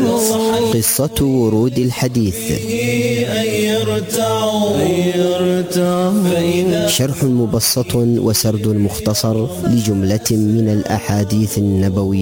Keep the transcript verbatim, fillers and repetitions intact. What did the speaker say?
قصة ورود الحديث. شرح مبسط وسرد مختصر لجملة من الأحاديث النبوية